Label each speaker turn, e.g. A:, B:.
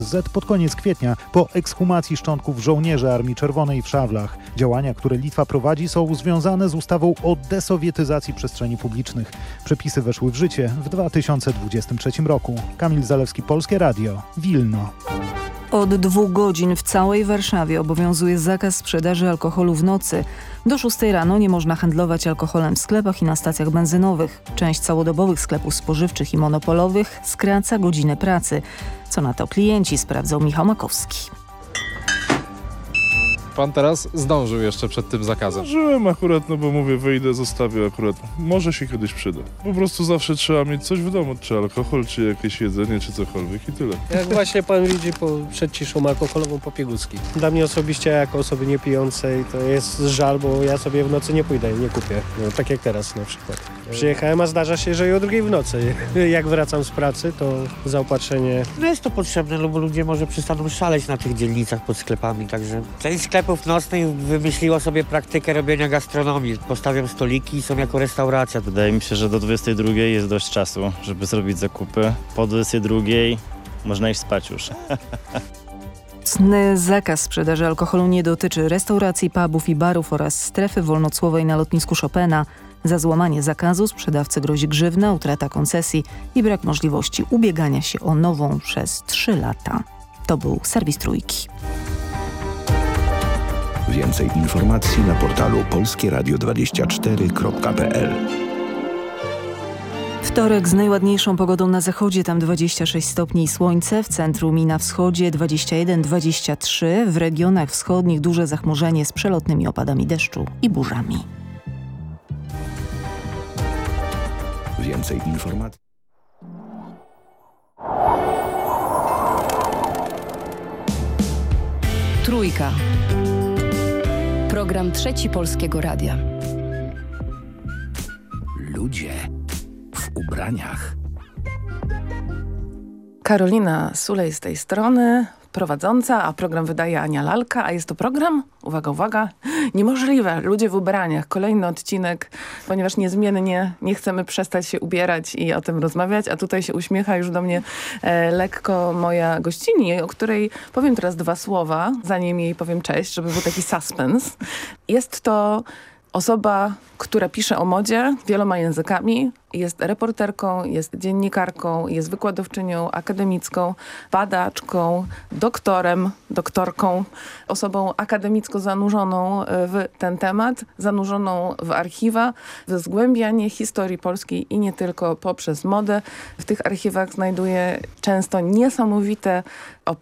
A: Z pod koniec kwietnia po ekshumacji szczątków żołnierzy Armii Czerwonej w Szawlach. Działania, które Litwa prowadzi, są związane z ustawą o desowietyzacji przestrzeni publicznych. Przepisy weszły w życie w 2023 roku. Kamil Zalewski, Polskie Radio, Wilno.
B: Od 2 godzin w całej Warszawie obowiązuje zakaz sprzedaży alkoholu w nocy. Do 6 rano nie można handlować alkoholem w sklepach i na stacjach benzynowych. Część całodobowych sklepów spożywczych i monopolowych skraca godziny pracy. Co na to klienci, sprawdzał Michał Makowski.
C: Pan teraz zdążył jeszcze przed tym zakazem.
D: Zdążyłem akurat, no bo mówię, wyjdę, zostawię akurat. Może się kiedyś przyda. Po prostu zawsze trzeba mieć coś w domu, czy alkohol, czy jakieś jedzenie, czy cokolwiek i tyle.
E: Jak właśnie pan widzi przed ciszą alkoholową papieguski. Dla mnie osobiście, jako osoby niepijącej, to jest żal, bo ja sobie w nocy nie pójdę, nie kupię. No, tak jak teraz na przykład. Przyjechałem, a zdarza się, że i o 2 w nocy. Jak wracam z pracy, to zaopatrzenie...
F: No jest to potrzebne, no bo ludzie może przestaną szaleć na tych dzielnicach pod sklepami, także część sklepów nocnych wymyśliło sobie praktykę robienia gastronomii. Postawią stoliki i są jako restauracja.
G: Wydaje mi się, że do 22 jest dość czasu, żeby zrobić zakupy. Po 22 można iść spać już.
B: Zakaz sprzedaży alkoholu nie dotyczy restauracji, pubów i barów oraz strefy wolnocłowej na lotnisku Chopina. Za złamanie zakazu sprzedawcy grozi grzywna, utrata koncesji i brak możliwości ubiegania się o nową przez 3 lata. To był serwis Trójki.
H: Więcej informacji na portalu polskieradio24.pl.
B: Wtorek z najładniejszą pogodą na zachodzie, tam 26 stopni i słońce, w centrum i na wschodzie 21-23, w regionach wschodnich duże zachmurzenie z przelotnymi opadami deszczu i burzami.
H: Więcej informacji.
I: Trójka. Program Trzeci Polskiego Radia.
H: Ludzie w ubraniach.
J: Karolina Sulej z tej strony, prowadząca, a program wydaje Ania Lalka, a jest to program, uwaga, uwaga, niemożliwe, ludzie w ubraniach, kolejny odcinek, ponieważ niezmiennie nie chcemy przestać się ubierać i o tym rozmawiać, a tutaj się uśmiecha już do mnie lekko moja gościni, o której powiem teraz 2 słowa, zanim jej powiem cześć, żeby był taki suspens. Jest to osoba, która pisze o modzie wieloma językami, jest reporterką, jest dziennikarką, jest wykładowczynią akademicką, badaczką, doktorką, osobą akademicko zanurzoną w ten temat, zanurzoną w archiwa, w zgłębianie historii polskiej i nie tylko poprzez modę. W tych archiwach znajduje często niesamowite